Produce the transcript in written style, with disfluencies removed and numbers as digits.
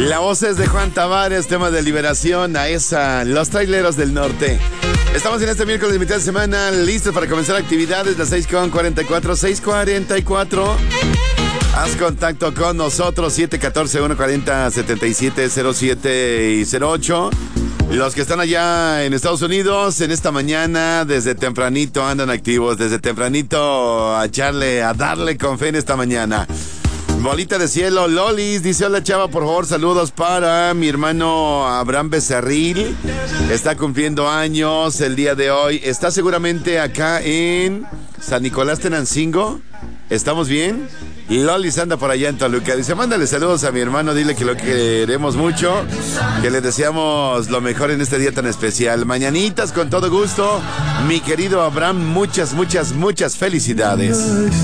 La voz es de Juan Tavares, tema de Liberación, a esa, Los Traileros del Norte. Estamos en este miércoles de mitad de semana, listos para comenzar actividades, las 6:44. Haz contacto con nosotros, 714-140-7707 y 08. Los que están allá en Estados Unidos, en esta mañana, desde tempranito andan activos, desde tempranito a darle con fe en esta mañana. Bolita de cielo, Lolis, dice: hola chava, por favor, saludos para mi hermano Abraham Becerril. Está cumpliendo años el día de hoy. Está seguramente acá en San Nicolás Tenancingo. ¿Estamos bien? Lolis anda por allá en Toluca. Dice: mándale saludos a mi hermano, dile que lo queremos mucho, que le deseamos lo mejor en este día tan especial. Mañanitas con todo gusto, mi querido Abraham, muchas felicidades.